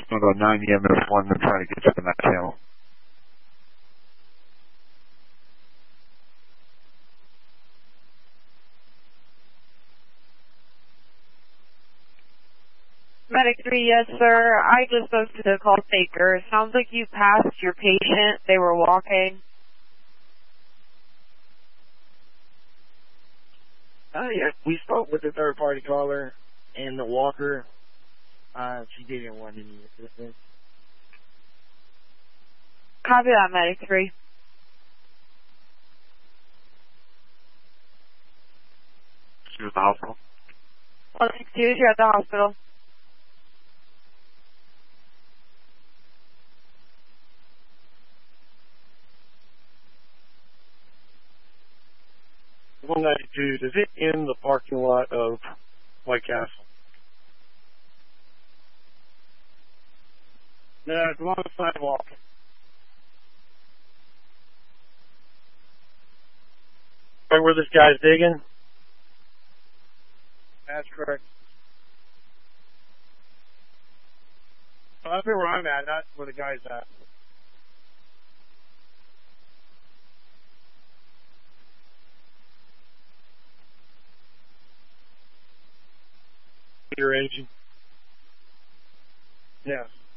I'm going to go 9 EMS1 and try to get you in that channel. Medic 3, yes, sir. I just spoke to the call taker. Sounds like you passed your patient. They were walking. Yeah, we spoke with the third-party caller and the walker. She didn't want any assistance. Copy that, Medic 3. She was at the hospital. 162, you're at the hospital. $192, is it in the parking lot of White Castle? No, it's along the sidewalk. Right where this guy's digging? That's correct. Well, that's where I'm at, not where the guy's at. Your engine? Yes.